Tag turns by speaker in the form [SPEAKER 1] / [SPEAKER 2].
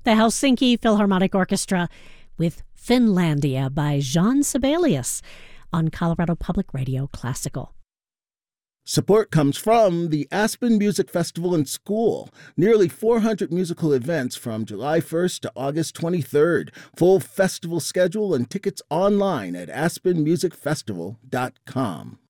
[SPEAKER 1] the Helsinki Philharmonic Orchestra with Finlandia by Jean Sibelius on Colorado Public Radio Classical.
[SPEAKER 2] Support comes from the Aspen Music Festival and School. Nearly 400 musical events from July 1st to August 23rd. Full festival schedule and tickets online at aspenmusicfestival.com.